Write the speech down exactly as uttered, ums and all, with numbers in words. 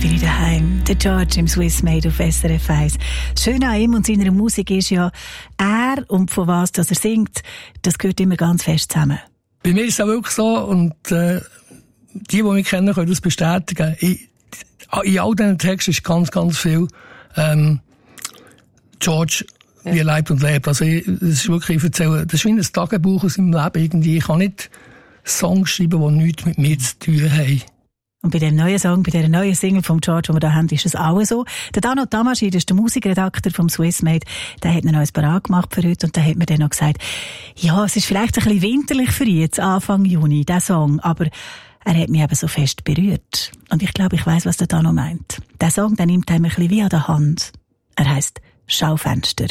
bin ich daheim. Der George im Swiss Made auf S R F eins. Das Schöne an ihm und seiner Musik ist ja, er und von was dass er singt, das gehört immer ganz fest zusammen. Bei mir ist es auch wirklich so, und äh, die, die mich kennen, können das bestätigen. Ich, in all diesen Texten ist ganz, ganz viel ähm, George, ja. Wie er lebt und lebt. Also ich, das ist wirklich, ich erzähle, das ist wie ein Tagebuch aus seinem Leben irgendwie. Ich kann nicht Songs schreiben, die nichts mit mir zu tun haben. Und bei dem neuen Song, bei dieser neuen Single von George, die wir da haben, ist es auch so. Der Dano Tamaschi, das ist der Musikredakteur vom Swissmade, der hat noch ein Parat gemacht für heute und der hat mir dann noch gesagt, ja, es ist vielleicht ein bisschen winterlich für ihn, jetzt Anfang Juni, der Song, aber er hat mich eben so fest berührt. Und ich glaube, ich weiss, was der Dano meint. Der Song, der nimmt einem ein bisschen wie an der Hand. Er heisst Schaufenster.